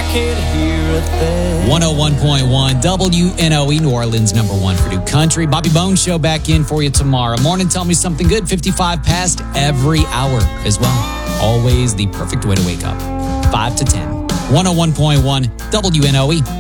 can't hear a thing. 101.1 WNOE, New Orleans #1 for New Country. Bobby Bones Show back in for you tomorrow morning. Tell me something good, 55 past every hour as well. Always the perfect way to wake up. 5 to 10. 101.1 WNOE.